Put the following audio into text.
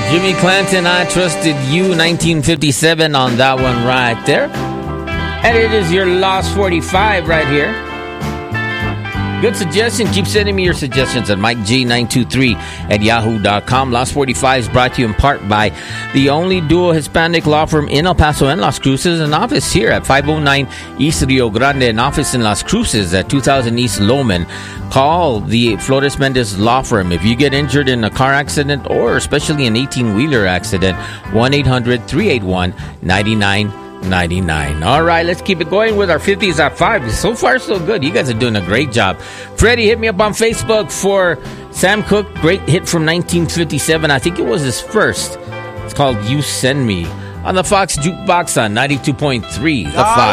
Jimmy Clanton, I Trusted You, 1957 on that one right there. And it is your Lost 45 right here. Good suggestion. Keep sending me your suggestions at MikeG923 at yahoo.com. Lost 45 is brought to you in part by the only dual Hispanic law firm in El Paso and Las Cruces. An office here at 509 East Rio Grande. An office in Las Cruces at 2000 East Loman. Call the Flores Mendez Law Firm. If you get injured in a car accident or especially an 18-wheeler accident, 1-800-381-9999. All right, let's keep it going with our 50s at 5. So far, so good. You guys are doing a great job. Freddie, hit me up on Facebook for Sam Cooke. Great hit from 1957. I think it was his first. It's called You Send Me on the Fox Jukebox on 92.3 The Fox.